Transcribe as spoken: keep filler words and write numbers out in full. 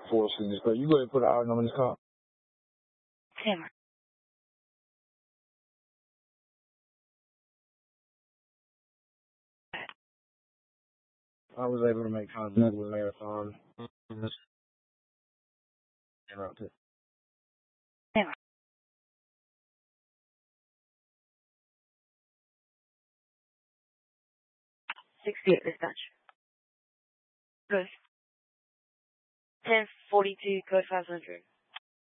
Four seasons. But you go ahead and put an hour number in this car. Tamara. I was able to make contact with Marathon. Interrupted. Tamara. sixty-eight dispatch. Good. ten forty-two, code five hundred.